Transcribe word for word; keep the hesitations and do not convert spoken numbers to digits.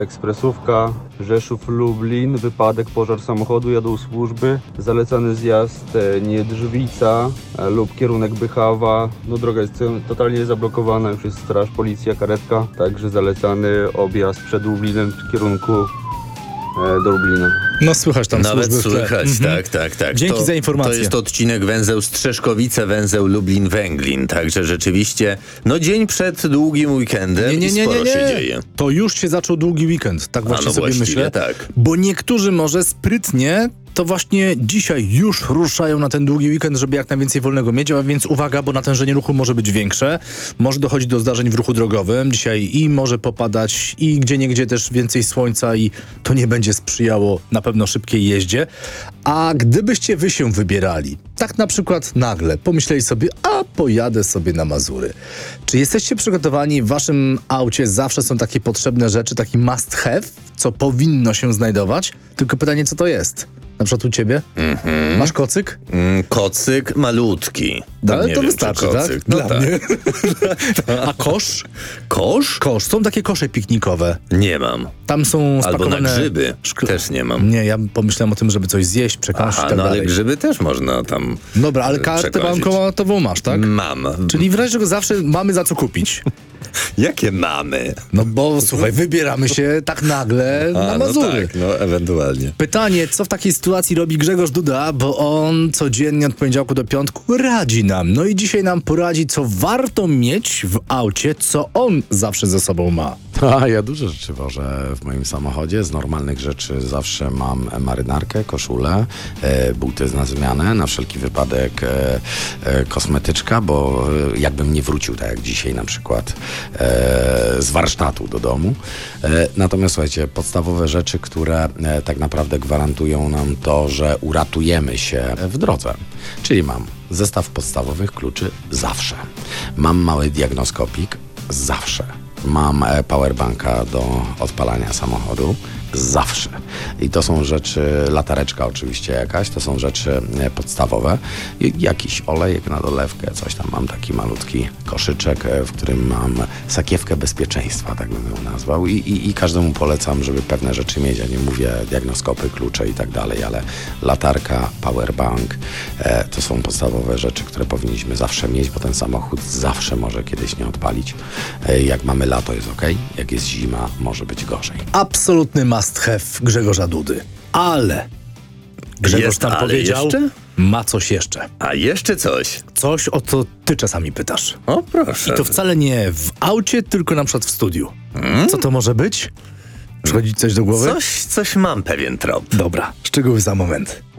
Ekspresówka Rzeszów-Lublin, wypadek, pożar samochodu, jadą służby, zalecany zjazd e, Niedrzwica e, lub kierunek Bychawa. No droga jest totalnie zablokowana, już jest straż, policja, karetka, także zalecany objazd przed Lublinem w kierunku e, do Lublina. No słychać tam Nawet służby w tle. słychać, Mhm. tak, tak, tak. Dzięki to, za informację. To jest odcinek węzeł Strzeszkowice, węzeł Lublin-Węglin. Także rzeczywiście, no dzień przed długim weekendem Nie, nie, i nie, sporo nie, nie. się dzieje. To już się zaczął długi weekend, tak właśnie no sobie właściwie myślę. tak. Bo niektórzy może sprytnie to właśnie dzisiaj już ruszają na ten długi weekend, żeby jak najwięcej wolnego mieć, a więc uwaga, bo natężenie ruchu może być większe, może dochodzić do zdarzeń w ruchu drogowym. Dzisiaj i może popadać, i gdzieniegdzie też więcej słońca i to nie będzie sprzyjało na pewno szybkiej jeździe. A gdybyście wy się wybierali, tak na przykład nagle pomyśleli sobie, a pojadę sobie na Mazury. Czy jesteście przygotowani, w waszym aucie zawsze są takie potrzebne rzeczy, taki must have, co powinno się znajdować? Tylko pytanie, co to jest? Na przykład u ciebie? Mm-hmm. Masz kocyk? Mm, kocyk malutki. No, ale Nie to wiem, wystarczy, czy tak? kocyk. Dla No tak. mnie. A kosz? Kosz? Kosz. Są takie kosze piknikowe. Nie mam. Tam są Albo spakowane... na grzyby. szkle- Też nie mam. Nie, ja pomyślałem o tym, żeby coś zjeść, przekąsić i Aha, tak no ale dalej. grzyby też można tam Dobra, ale e, kartę przekąsić. bankomatową masz, tak? Mam. Czyli w razie czego zawsze mamy za co kupić. Jakie mamy? No bo słuchaj, wybieramy się tak nagle na A, Mazury. no tak, no ewentualnie. Pytanie, co w takiej sytuacji robi Grzegorz Duda, bo on codziennie od poniedziałku do piątku radzi nam. No i dzisiaj nam poradzi, co warto mieć w aucie, co on zawsze ze sobą ma. A ja dużo rzeczy wożę w moim samochodzie. Z normalnych rzeczy zawsze mam marynarkę, koszulę, e, buty na zmianę, na wszelki wypadek e, e, kosmetyczka, bo e, jakbym nie wrócił, tak jak dzisiaj na przykład, e, z warsztatu do domu. E, natomiast słuchajcie, podstawowe rzeczy, które e, tak naprawdę gwarantują nam to, że uratujemy się w drodze. Czyli mam zestaw podstawowych kluczy zawsze. Mam mały diagnoskopik zawsze. Mam powerbanka do odpalania samochodu zawsze. I to są rzeczy, latareczka oczywiście jakaś, to są rzeczy podstawowe. I jakiś olejek na dolewkę, coś tam mam, taki malutki koszyczek, w którym mam sakiewkę bezpieczeństwa, tak bym ją nazwał. I, i, i każdemu polecam, żeby pewne rzeczy mieć. Ja nie mówię diagnoskopy, klucze i tak dalej, ale latarka, powerbank, e, to są podstawowe rzeczy, które powinniśmy zawsze mieć, bo ten samochód zawsze może kiedyś nie odpalić. E, jak mamy lato, jest ok, jak jest zima, może być gorzej. Absolutny must have Grzegorza Dudy. Ale Grzegorz Jest tam ale powiedział, jeszcze? ma coś jeszcze. A jeszcze coś. Coś, o co ty czasami pytasz. O proszę. I to wcale nie w aucie, tylko na przykład w studiu. Hmm? Co to może być? Przychodzi ci coś do głowy? Coś, coś mam pewien trop. Dobra, szczegóły za moment.